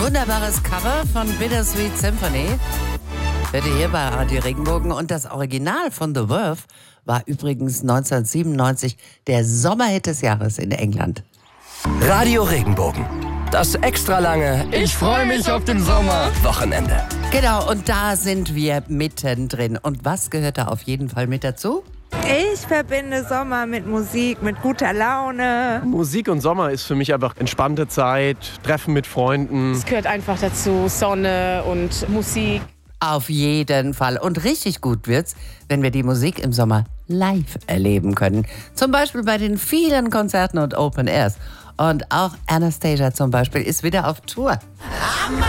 Wunderbares Cover von Bittersweet Symphony. Bitte hier bei Radio Regenbogen. Und das Original von The Verve war übrigens 1997 der Sommerhit des Jahres in England. Radio Regenbogen. Das extra lange Ich freue mich auf den Sommer. Wochenende. Genau, und da sind wir mittendrin. Und was gehört da auf jeden Fall mit dazu? Ich verbinde Sommer mit Musik, mit guter Laune. Musik und Sommer ist für mich einfach entspannte Zeit, Treffen mit Freunden. Es gehört einfach dazu, Sonne und Musik. Auf jeden Fall. Und richtig gut wird's, wenn wir die Musik im Sommer live erleben können. Zum Beispiel bei den vielen Konzerten und Open Airs. Und auch Anastasia zum Beispiel ist wieder auf Tour.